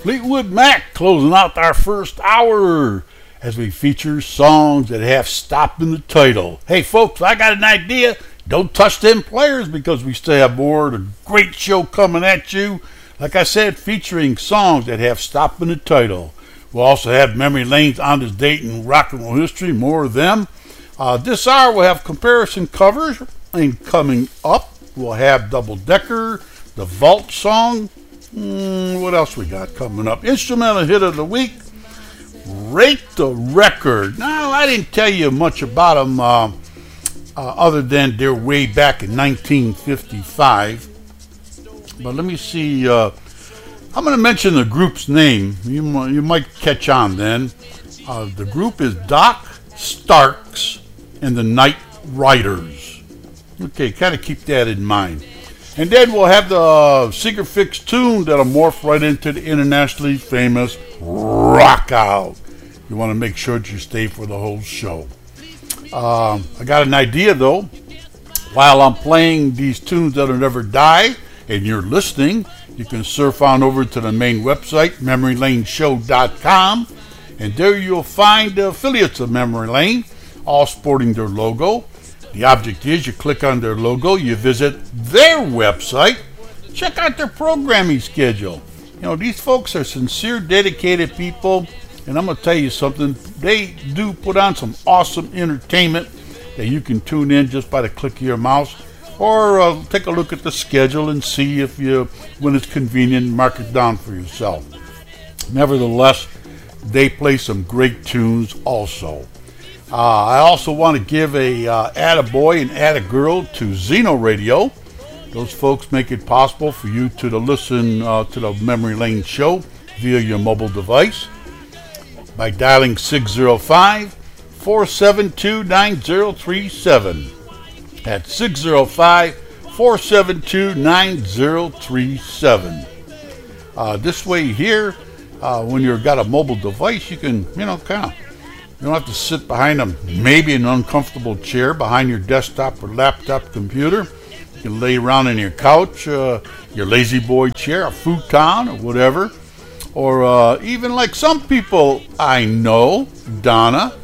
Fleetwood Mac closing out our first hour as we feature songs that have "stop" in the title. Hey folks, I got an idea. Don't touch them players because we still have more of a great show coming at you. Like I said, featuring songs that have "stop" in the title. We'll also have memory lanes on this date in rock and roll history, more of them. This hour we'll have comparison covers, and coming up we'll have Double Decker, the Vault song. What else we got coming up? Instrumental hit of the week. Rate the record. Now, I didn't tell you much about them other than they're way back in 1955. But let me see. I'm going to mention the group's name. You might catch on then. The group is Doc Starks and the Night Riders. Okay, kind of keep that in mind. And then we'll have the Seeger Fix tune that'll morph right into the internationally famous Rock Out. You want to make sure that you stay for the whole show. I got an idea though. While I'm playing these tunes that'll never die and you're listening, you can surf on over to the main website, MemoryLaneShow.com, and there you'll find the affiliates of Memory Lane, all sporting their logo. The object is you click on their logo, you visit their website, check out their programming schedule. You know, these folks are sincere, dedicated people, and I'm going to tell you something. They do put on some awesome entertainment that you can tune in just by the click of your mouse, or take a look at the schedule and see if when it's convenient, mark it down for yourself. Nevertheless, they play some great tunes also. I also want to give a attaboy and attagirl to Zeno Radio. Those folks make it possible for you to listen to the Memory Lane Show via your mobile device by dialing 605-472-9037. That's 605-472-9037. This way here, when you've got a mobile device, you can, you don't have to sit behind maybe an uncomfortable chair behind your desktop or laptop computer. You can lay around in your couch, your lazy boy chair, a futon or whatever. Or even like some people I know, Donna,